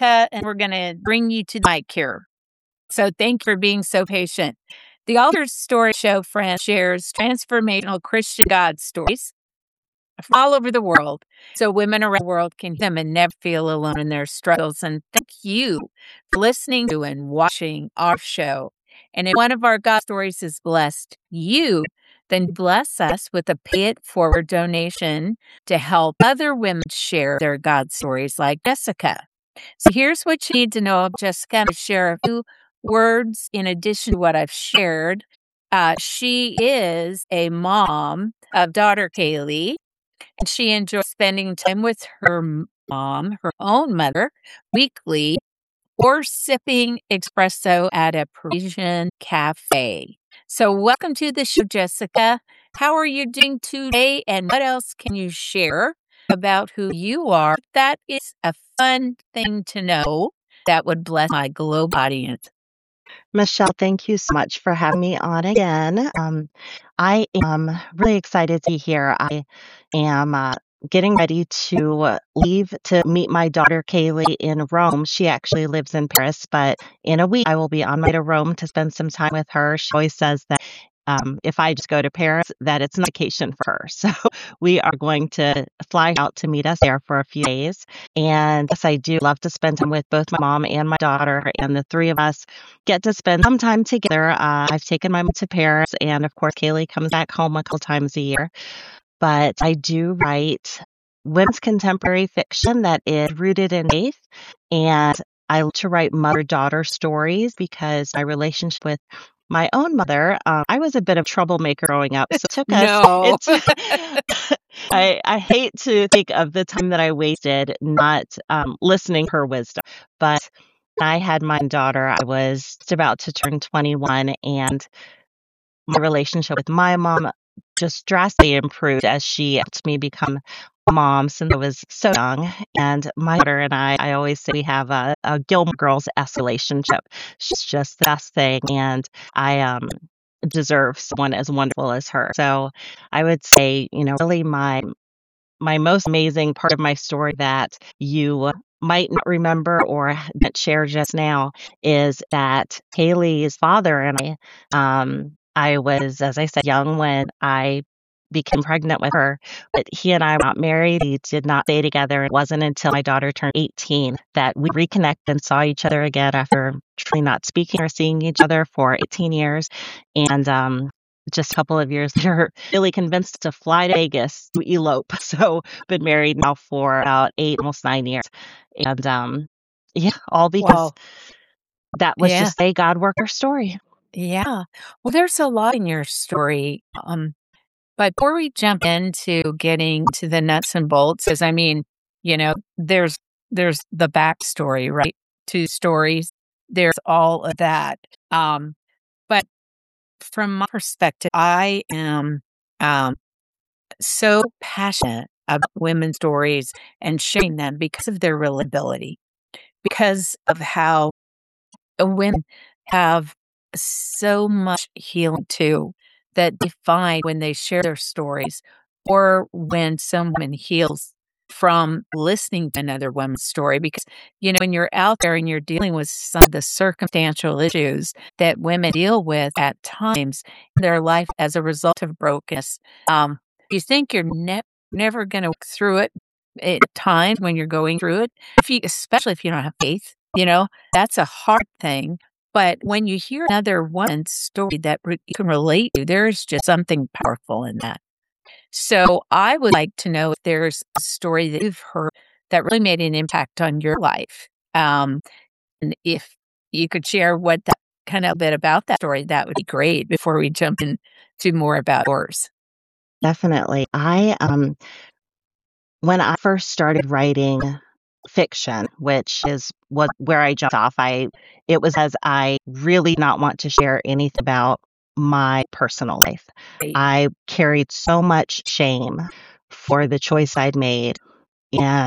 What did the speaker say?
Jessica, and we're going to bring you to the mic here. So thank you for being so patient. The Altered Story Show, friends, shares transformational Christian God stories from all over the world, so women around the world can hear them and never feel alone in their struggles. And thank you for listening to and watching our show. And if one of our God stories is blessed you, then bless us with a pay it forward donation to help other women share their God stories like Jessica. So here's what you need to know of Jessica. I'm going to share a few words in addition to what I've shared. She is a mom of daughter Kaylee, and she enjoys spending time with her mom, her own mother, weekly, or sipping espresso at a Parisian cafe. So welcome to the show, Jessica. How are you doing today, and what else can you share about who you are? That is a fun thing to know that would bless my global audience. Michelle, thank you so much for having me on again. I am really excited to be here. I am getting ready to leave to meet my daughter Kaylee in Rome. She actually lives in Paris, but in a week I will be on my way to Rome to spend some time with her. She always says that if I just go to Paris, that it's an vacation for her. So we are going to fly out to meet us there for a few days. And yes, I do love to spend time with both my mom and my daughter, and the three of us get to spend some time together. I've taken my mom to Paris, and of course, Kaylee comes back home a couple times a year. But I do write women's contemporary fiction that is rooted in faith, and I like to write mother-daughter stories because my relationship with my own mother, I was a bit of a troublemaker growing up. So it took No. I hate to think of the time that I wasted not listening to her wisdom. But when I had my daughter, I was just about to turn 21, and my relationship with my mom just drastically improved as she helped me become a mom since I was so young. And my daughter and I always say we have a Gilmore Girls relationship. She's just the best thing, and I deserve someone as wonderful as her. So I would say, really my most amazing part of my story that you might not remember or didn't share just now is that Haley's father and I was, as I said, young when I became pregnant with her, but he and I were not married. We did not stay together. It wasn't until my daughter turned 18 that we reconnected and saw each other again after truly not speaking or seeing each other for 18 years. And just a couple of years later, really convinced to fly to Vegas to elope. So been married now for about 8, almost 9 years. And all because Wow. that was Yeah. just a God worker story. Yeah. Well, there's a lot in your story. But before we jump into getting to the nuts and bolts, because there's the backstory, right? To stories, there's all of that. But from my perspective, I am so passionate about women's stories and sharing them because of their relatability, because of how women have so much healing too that they find when they share their stories, or when someone heals from listening to another woman's story. Because, when you're out there and you're dealing with some of the circumstantial issues that women deal with at times in their life as a result of brokenness, you think you're never going to work through it at times when you're going through it, especially if you don't have faith. That's a hard thing. But when you hear another woman's story that you can relate to, there's just something powerful in that. So I would like to know if there's a story that you've heard that really made an impact on your life. And if you could share what that kind of bit about that story, that would be great before we jump into more about yours. Definitely. When I first started writing fiction, which was where I jumped off, it was as I really not want to share anything about my personal life. Right. I carried so much shame for the choice I'd made, and